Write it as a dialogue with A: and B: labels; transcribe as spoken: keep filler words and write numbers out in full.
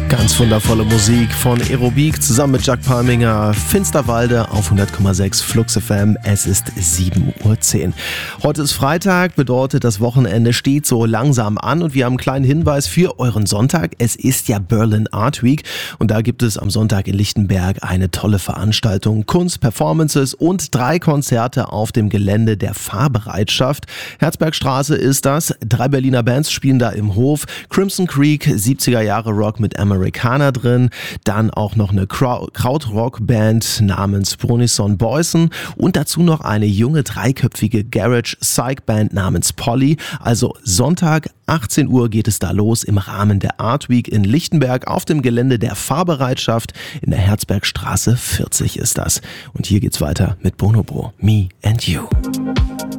A: Ganz wundervolle Musik von Aerobik zusammen mit Jack Palminger. Finsterwalde auf hundert Komma sechs Flux F M. Es ist sieben Uhr zehn. Heute ist Freitag, bedeutet, das Wochenende steht so langsam an und wir haben einen kleinen Hinweis für euren Sonntag. Es ist ja Berlin Art Week und da gibt es am Sonntag in Lichtenberg eine tolle Veranstaltung. Kunst, Performances und drei Konzerte auf dem Gelände der Fahrbereitschaft. Herzbergstraße ist das. Drei Berliner Bands spielen da im Hof. Crimson Creek, siebziger Jahre Rock mit Amerikaner drin, dann auch noch eine Krautrock-Band namens Brunison Boysen und dazu noch eine junge dreiköpfige Garage-Psych-Band namens Polly. Also Sonntag, achtzehn Uhr geht es da los im Rahmen der Art Week in Lichtenberg auf dem Gelände der Fahrbereitschaft in der Herzbergstraße vierzig ist das. Und hier geht's weiter mit Bonobo, Me and You.